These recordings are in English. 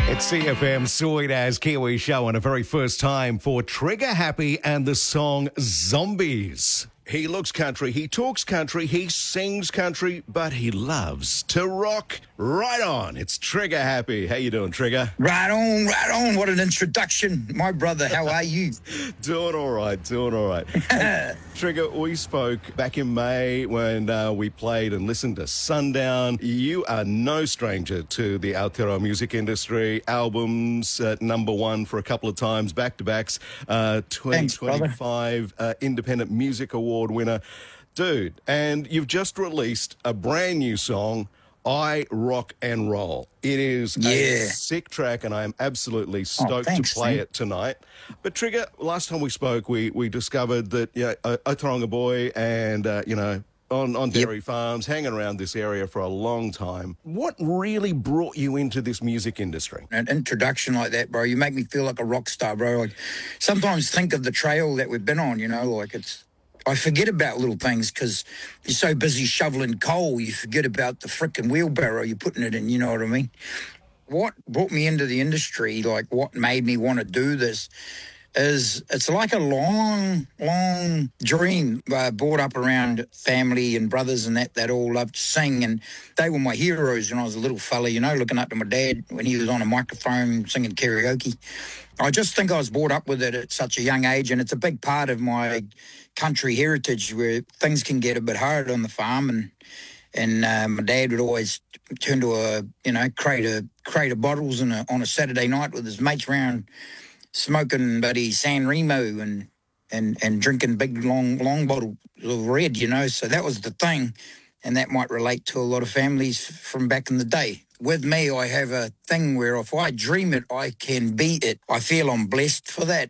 It's CFM Sweet As Kiwi Show, and a very first time for Trigger Happy and the song Zombies. He looks country, he talks country, he sings country, but he loves to rock. Right on, it's Trigger Happy. How you doing, Trigger? Right on, right on. What an introduction. My brother, how are you? Doing all right, doing all right. Hey, Trigger, we spoke back in May when we played and listened to Sundown. You are no stranger to the Aotearoa music industry. Albums at number one for a couple of times, back-to-backs. 2025 Independent Music Award winner. Dude, and you've just released a brand new song, I Rock and Roll. It is a sick track, and I am absolutely stoked to play it tonight. But Trigger, last time we spoke, we discovered that a Taronga boy and, on dairy farms, hanging around this area for a long time. What really brought you into this music industry? An introduction like that, bro, you make me feel like a rock star, bro. Like, sometimes think of the trail that we've been on, I forget about little things because you're so busy shoveling coal, you forget about the frickin' wheelbarrow you're putting it in, you know what I mean? What brought me into the industry, like what made me want to do this, is it's like a long, long dream. Brought up around family and brothers and that all loved to sing, and they were my heroes when I was a little fella, looking up to my dad when he was on a microphone singing karaoke. I just think I was brought up with it at such a young age, and it's a big part of my country heritage where things can get a bit hard on the farm, and my dad would always turn to a crate of bottles on a Saturday night with his mates around smoking buddy San Remo and drinking big long bottles of red, so that was the thing, and that might relate to a lot of families from back in the day. With me, I have a thing where if I dream it, I can be it. I feel I'm blessed for that,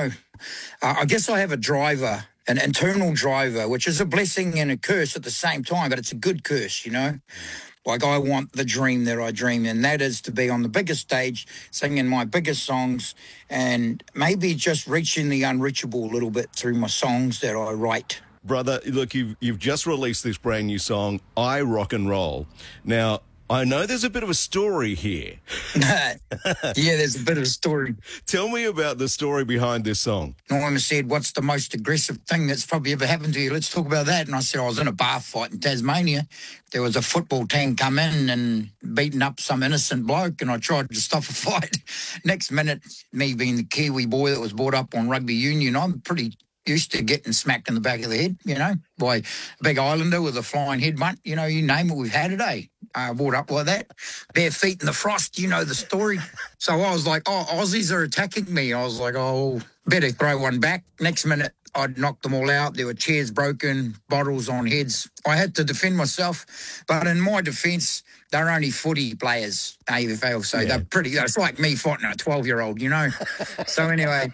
I guess I have a driver, an internal driver, which is a blessing and a curse at the same time, but it's a good curse, Like I want the dream that I dream, and that is to be on the biggest stage, singing my biggest songs, and maybe just reaching the unreachable a little bit through my songs that I write. Brother, look, you've just released this brand new song, I Rock and Roll. Now, I know there's a bit of a story here. Yeah, there's a bit of a story. Tell me about the story behind this song. Norma said, what's the most aggressive thing that's probably ever happened to you? Let's talk about that. And I said, I was in a bar fight in Tasmania. There was a football team come in and beating up some innocent bloke, and I tried to stop a fight. Next minute, me being the Kiwi boy that was brought up on rugby union, I'm pretty used to getting smacked in the back of the head, by a big islander with a flying headbutt. You name it, we've had it, eh? Brought up like that. Bare feet in the frost, you know the story. So I was like, Aussies are attacking me. I was like, better throw one back. Next minute, I'd knocked them all out. There were chairs broken, bottles on heads. I had to defend myself. But in my defence, they're only footy players, AFL. So they're pretty, it's like me fighting a 12-year-old, So anyway,